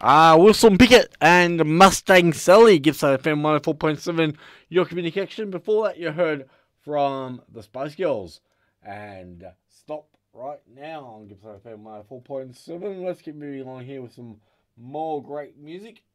Wilson Pickett and Mustang Sally, Gippside FM 104.7, your communication. Before that, you heard from the Spice Girls and Stop Right Now on Gippside FM 104.7. Let's keep moving on here with some more great music.